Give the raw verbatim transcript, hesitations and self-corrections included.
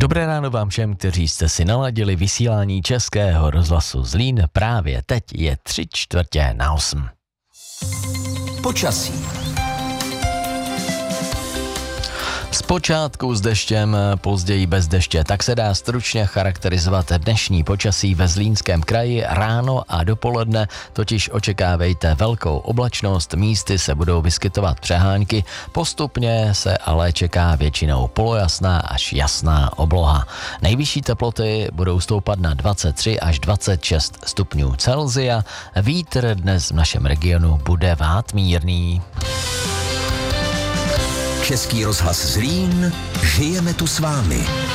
Dobré ráno vám všem, kteří jste si naladili vysílání Českého rozhlasu Zlín. Právě teď je tři čtvrtě na osm. Počasí. Zpočátku s deštěm, později bez deště, tak se dá stručně charakterizovat dnešní počasí ve Zlínském kraji. Ráno a dopoledne totiž očekávejte velkou oblačnost, místy se budou vyskytovat přehánky, postupně se ale čeká většinou polojasná až jasná obloha. Nejvyšší teploty budou stoupat na dvacet tři až dvacet šest stupňů Celsia, vítr dnes v našem regionu bude vát mírný. Český rozhlas Zlín, žijeme tu s vámi.